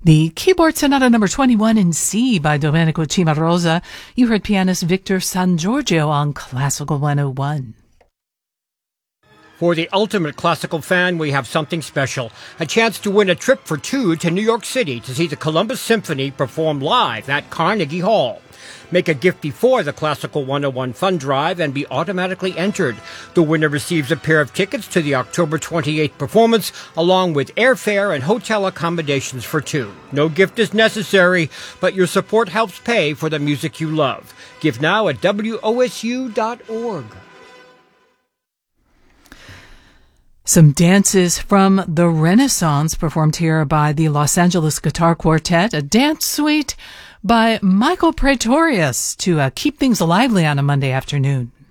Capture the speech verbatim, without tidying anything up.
The Keyboard Sonata number twenty-one in C by Domenico Cimarosa. You heard pianist Victor San Giorgio on Classical one oh one. For the ultimate classical fan, we have something special. A chance to win a trip for two to New York City to see the Columbus Symphony perform live at Carnegie Hall. Make a gift before the Classical one oh one Fund Drive and be automatically entered. The winner receives a pair of tickets to the October twenty-eighth performance, along with airfare and hotel accommodations for two. No gift is necessary, but your support helps pay for the music you love. Give now at W O S U dot org. Some dances from the Renaissance performed here by the Los Angeles Guitar Quartet, a dance suite by Michael Praetorius to uh, keep things lively on a Monday afternoon.